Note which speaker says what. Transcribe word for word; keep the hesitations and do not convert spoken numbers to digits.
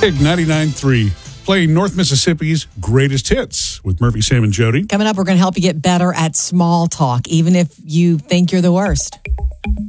Speaker 1: Big ninety-nine point three, playing North Mississippi's greatest hits with Murphy, Sam, and Jody.
Speaker 2: Coming up, we're going to help you get better at small talk, even if you think you're the worst.